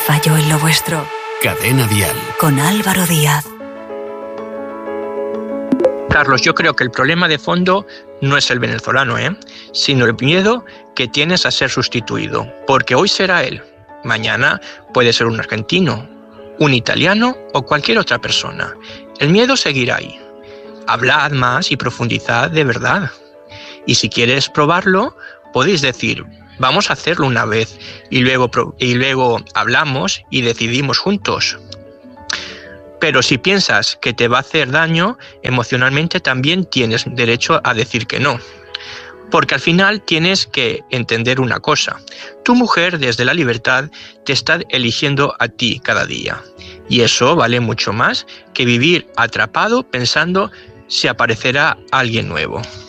falló en lo vuestro. Cadena Dial. Con Álvaro Díaz. Carlos, yo creo que el problema de fondo no es el venezolano, sino el miedo que tienes a ser sustituido. Porque hoy será él, mañana puede ser un argentino, un italiano o cualquier otra persona. El miedo seguirá ahí. Hablad más y profundizad de verdad. Y si quieres probarlo, podéis decir, vamos a hacerlo una vez y luego hablamos y decidimos juntos. Pero si piensas que te va a hacer daño, emocionalmente también tienes derecho a decir que no. Porque al final tienes que entender una cosa. Tu mujer, desde la libertad, te está eligiendo a ti cada día. Y eso vale mucho más que vivir atrapado pensando si aparecerá alguien nuevo.